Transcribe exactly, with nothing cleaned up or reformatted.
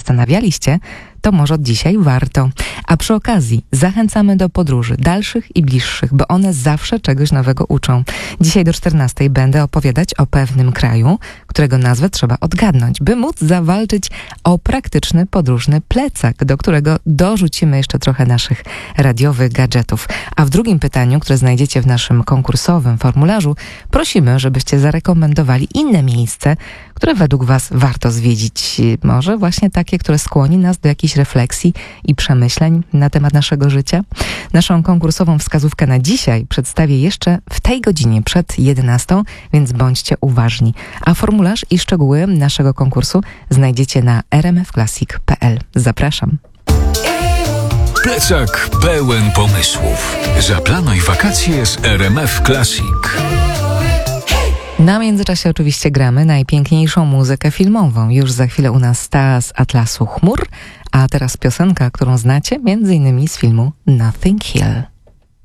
zastanawialiście, to może od dzisiaj warto. A przy okazji zachęcamy do podróży dalszych i bliższych, bo one zawsze czegoś nowego uczą. Dzisiaj do czternastej będę opowiadać o pewnym kraju, którego nazwę trzeba odgadnąć, by móc zawalczyć o praktyczny podróżny plecak, do którego dorzucimy jeszcze trochę naszych radiowych gadżetów. A w drugim pytaniu, które znajdziecie w naszym konkursowym formularzu, prosimy, żebyście zarekomendowali inne miejsce, które według Was warto zwiedzić. Może właśnie takie, które skłoni nas do jakiejś refleksji i przemyśleń na temat naszego życia. Naszą konkursową wskazówkę na dzisiaj przedstawię jeszcze w tej godzinie przed jedenastą, więc bądźcie uważni. A formularz i szczegóły naszego konkursu znajdziecie na r m f classic kropka p l. Zapraszam. Plecak pełen pomysłów. Zaplanuj wakacje z R M F Classic. Na międzyczasie oczywiście gramy najpiękniejszą muzykę filmową. Już za chwilę u nas ta z Atlasu Chmur, a teraz piosenka, którą znacie między innymi z filmu Nothing Hill.